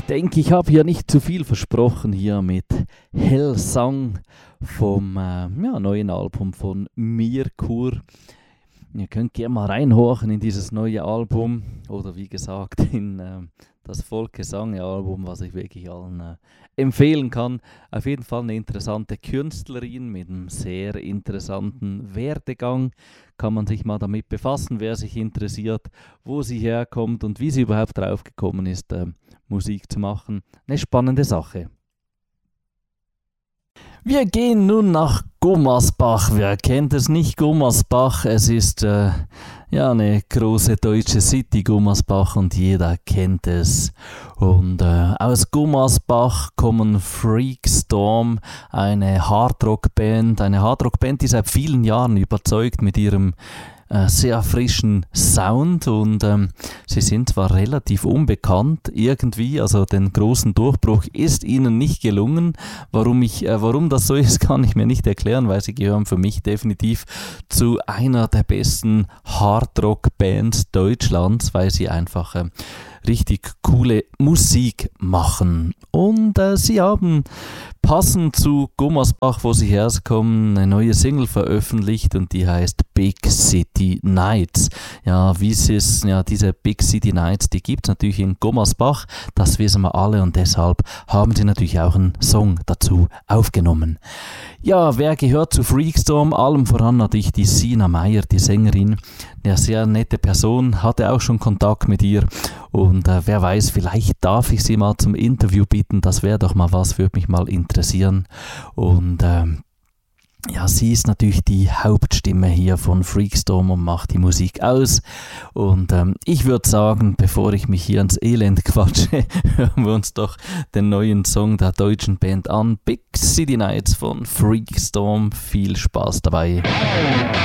denke, ich habe hier nicht zu viel versprochen hier mit Hellsang vom neuen Album von Mirkur. Ihr könnt gerne mal reinhorchen in dieses neue Album oder wie gesagt in das Volksgesang-Album, was ich wirklich allen empfehlen kann. Auf jeden Fall eine interessante Künstlerin mit einem sehr interessanten Werdegang. Kann man sich mal damit befassen, wer sich interessiert, wo sie herkommt und wie sie überhaupt drauf gekommen ist, Musik zu machen. Eine spannende Sache. Wir gehen nun nach Gummersbach. Wer kennt es nicht, Gummersbach? Es ist eine große deutsche City, Gummersbach, und jeder kennt es. Und aus Gummersbach kommen Freakstorm, eine Hardrock-Band, die seit vielen Jahren überzeugt mit ihrem sehr frischen Sound, und sie sind zwar relativ unbekannt irgendwie, also den großen Durchbruch ist ihnen nicht gelungen. Warum das so ist, kann ich mir nicht erklären, weil sie gehören für mich definitiv zu einer der besten Hardrock-Bands Deutschlands, weil sie einfach richtig coole Musik machen. Und sie haben passend zu Gummersbach, wo sie herkommen, eine neue Single veröffentlicht, und die heißt Big City Nights. Ja, wie es ist, diese Big City Nights, die gibt es natürlich in Gummersbach, das wissen wir alle, und deshalb haben sie natürlich auch einen Song dazu aufgenommen. Ja, wer gehört zu Freakstorm? Allem voran natürlich die Sina Meyer, die Sängerin. Eine sehr nette Person, hatte auch schon Kontakt mit ihr, und wer weiß, vielleicht darf ich sie mal zum Interview bitten, das wäre doch mal was, würde mich mal interessieren. Und sie ist natürlich die Hauptstimme hier von Freakstorm und macht die Musik aus. Und ich würde sagen, bevor ich mich hier ins Elend quatsche, hören wir uns doch den neuen Song der deutschen Band an. Big City Nights von Freakstorm. Viel Spaß dabei.